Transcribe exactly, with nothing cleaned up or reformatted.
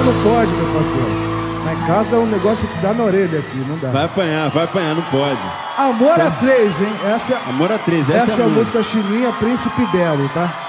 não pode, meu parceiro. Lá em casa é um negócio que dá na orelha aqui, não dá. Vai apanhar, vai apanhar, não pode. Amor a três, hein? Essa, Amor a três, essa, essa essa é a música chininha Príncipe Belo, tá?